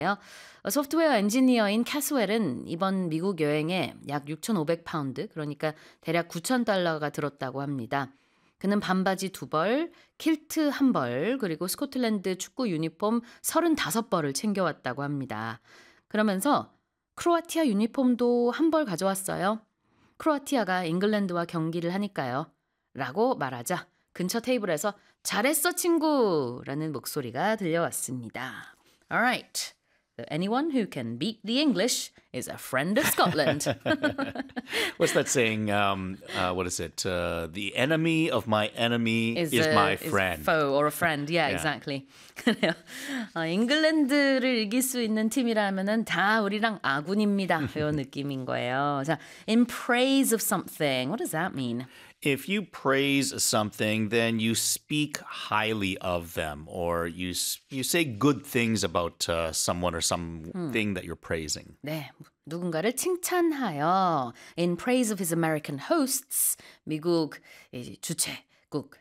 소프트웨어 엔지니어인 캐스웰은 이번 미국 여행에 약 6,500파운드, 그러니까 대략 9,000달러가 들었다고 합니다. 그는 반바지 2벌, 킬트 1벌, 그리고 스코틀랜드 축구 유니폼 35벌을 챙겨왔다고 합니다. 그러면서 크로아티아 유니폼도 1벌 가져왔어요. 크로아티아가 잉글랜드와 경기를 하니까요. 라고 말하자 근처 테이블에서 잘했어 친구! 라는 목소리가 들려왔습니다. Alright. Anyone who can beat the English is a friend of Scotland. What's that saying? What is it? The enemy of my enemy is my friend. Is foe or a friend. Yeah, Yeah. exactly. 그래요. 잉글랜드를 이길 수 있는 팀이라면은 다 우리랑 아군입니다. 이런 느낌인 거예요. 자, in praise of something. What does that mean? If you praise something, then you speak highly of them, or you say good things about someone or something that you're praising. 네, 누군가를 칭찬하여 in praise of his American hosts, 미국 주최국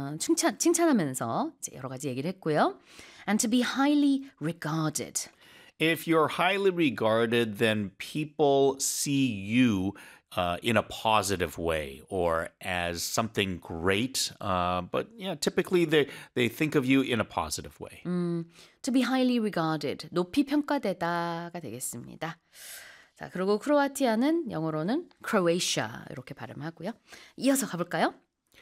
칭찬하면서 이제 여러 가지 얘기를 했고요. And to be highly regarded. If you're highly regarded, then people see you in a positive way or as something great. But yeah, typically they think of you in a positive way. To be highly regarded, 높이 평가되다가 되겠습니다. 자, 그리고 크로아티아는 영어로는 Croatia 이렇게 발음하고요. 이어서 가볼까요?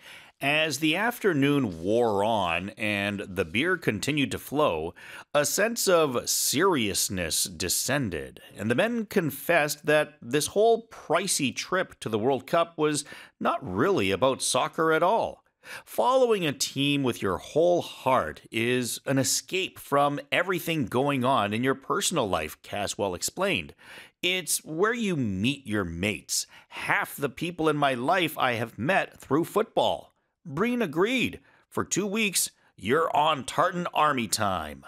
As the afternoon wore on and the beer continued to flow, a sense of seriousness descended, and the men confessed that this whole pricey trip to the World Cup was not really about soccer at all. Following a team with your whole heart is an escape from everything going on in your personal life, Caswell explained. It's where you meet your mates. Half the people in my life I have met through football. Breen agreed. For 2 weeks, you're on Tartan Army time.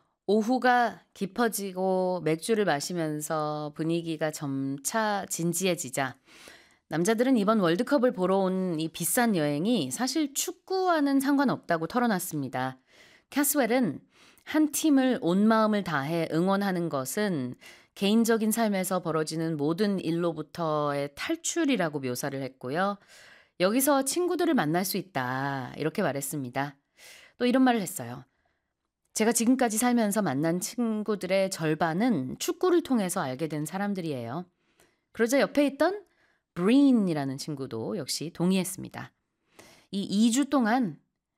오후가 깊어지고 맥주를 마시면서 분위기가 점차 진지해지자 남자들은 이번 월드컵을 보러 온 이 비싼 여행이 사실 축구와는 상관없다고 털어놨습니다. 캐스웰은 한 팀을 온 마음을 다해 응원하는 것은 개인적인 삶에서 벌어지는 모든 일로부터의 탈출이라고 묘사를 했고요. 여기서 친구들을 만날 수 있다 이렇게 말했습니다. 또 이런 말을 했어요. 제가 지금까지 살면서 만난 친구들의 절반은 축구를 통해서 알게 된 사람들이에요. 그러자 옆에 있던 브린이라는 친구도 역시 동의했습니다. 이 2주 동안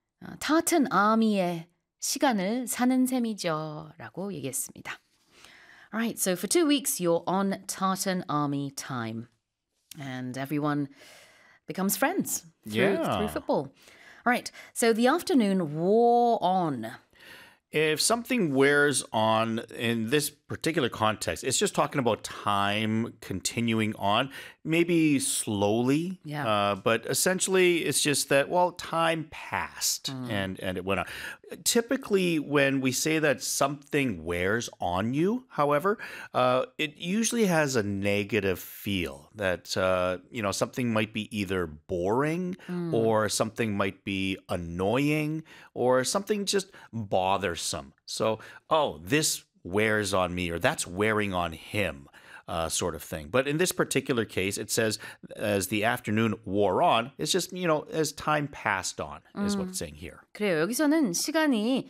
타튼 아미의 시간을 사는 셈이죠 라고 얘기했습니다. Alright, so for 2 weeks you're on Tartan Army time and everyone becomes friends through football. All right, so the afternoon wore on. If something wears on in this particular context, it's just talking about time continuing on, maybe slowly. Yeah. But essentially, it's just that, well, time passed and it went on. Typically, when we say that something wears on you, however, it usually has a negative feel that, something might be either boring or something might be annoying or something just bothersome. So, this wears on me or that's wearing on him. Sort of thing. But in this particular case, it says as the afternoon wore on, it's just, as time passed on is what it's saying here. 그래요. 여기서는 시간이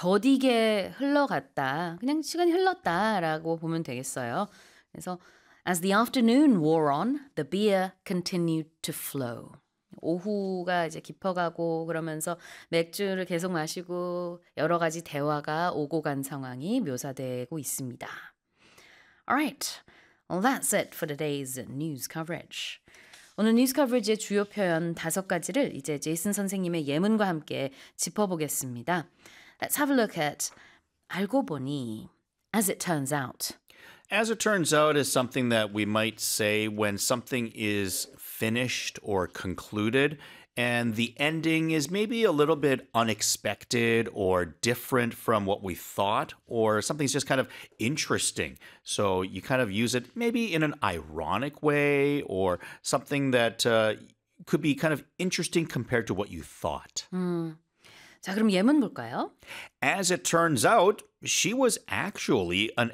더디게 흘러갔다. 그냥 시간이 흘렀다라고 보면 되겠어요. 그래서 as the afternoon wore on, the beer continued to flow. 오후가 이제 깊어가고 그러면서 맥주를 계속 마시고 여러 가지 대화가 오고 간 상황이 묘사되고 있습니다. Alright, well that's it for today's news coverage. 오늘 뉴스 커버리지의 주요 표현 5가지를 이제 제이슨 선생님의 예문과 함께 짚어보겠습니다. Let's have a look at 알고 보니, as it turns out. As it turns out is something that we might say when something is finished or concluded and the ending is maybe a little bit unexpected or different from what we thought, or something's just kind of interesting. So you kind of use it maybe in an ironic way or something that could be kind of interesting compared to what you thought. 자, 그럼 예문 볼까요? As it turns out, she was actually an